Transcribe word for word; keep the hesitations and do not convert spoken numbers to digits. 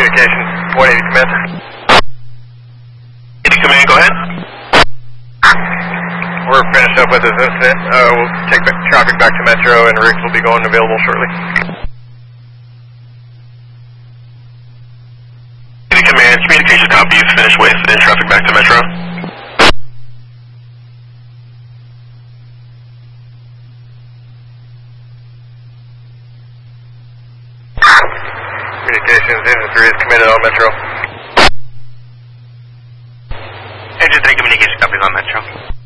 Communications, one eighty command. eighty command, go ahead. We're finished up with this incident. Uh, we'll take back traffic back to Metro, and rigs will be going available shortly. eighty command, communications copies, finished with, and traffic back to Metro. Communications, infantry is committed on Metro. Engine three communication copies on Metro.